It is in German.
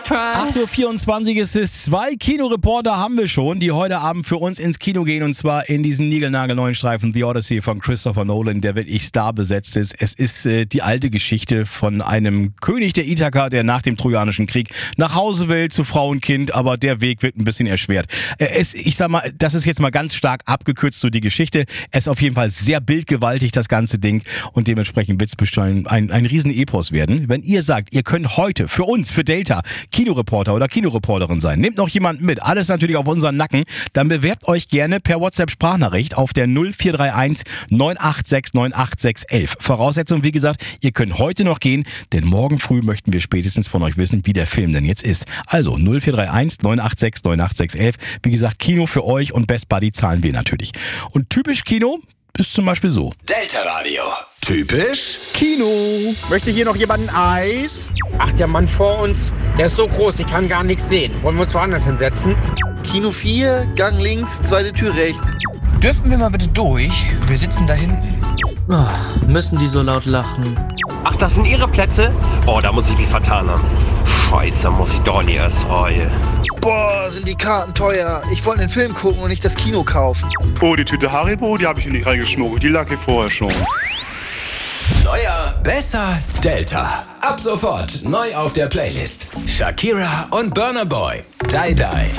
8:24 Uhr ist es. 2 Kinoreporter haben wir schon, die heute Abend für uns ins Kino gehen, und zwar in diesen niegelnagelneuen Streifen The Odyssey von Christopher Nolan, der wirklich starbesetzt ist. Es ist die alte Geschichte von einem König der Ithaka, der nach dem Trojanischen Krieg nach Hause will zu Frau und Kind, aber der Weg wird ein bisschen erschwert. Ich sag mal, das ist jetzt mal ganz stark abgekürzt, so die Geschichte. Es ist auf jeden Fall sehr bildgewaltig, das ganze Ding, und dementsprechend wird es bestimmt ein Riesen-Epos werden. Wenn ihr sagt, ihr könnt heute für uns, für Delta, Kinoreporter oder Kinoreporterin sein, nehmt noch jemanden mit, alles natürlich auf unseren Nacken, dann bewerbt euch gerne per WhatsApp-Sprachnachricht auf der 0431 986 98611. Voraussetzung, wie gesagt, ihr könnt heute noch gehen, denn morgen früh möchten wir spätestens von euch wissen, wie der Film denn jetzt ist. Also 0431 986 98611. Wie gesagt, Kino für euch, und Best Buddy zahlen wir natürlich. Und typisch Kino ist zum Beispiel so. Delta Radio. Typisch Kino. Möchte hier noch jemand ein Eis? Ach, der Mann vor uns, der ist so groß, ich kann gar nichts sehen. Wollen wir uns woanders hinsetzen? Kino 4, Gang links, zweite Tür rechts. Dürfen wir mal bitte durch? Wir sitzen da hinten. Oh, müssen die so laut lachen? Ach, das sind Ihre Plätze? Oh, da muss ich mich vertan haben. Scheiße, muss ich doch in die erste Reihe. Boah, sind die Karten teuer. Ich wollte den Film gucken und nicht das Kino kaufen. Oh, die Tüte Haribo, die habe ich hier nicht reingeschmuggelt. Die lag hier vorher schon. Neuer, besser, Delta. Ab sofort neu auf der Playlist. Shakira und Burna Boy. Die Die.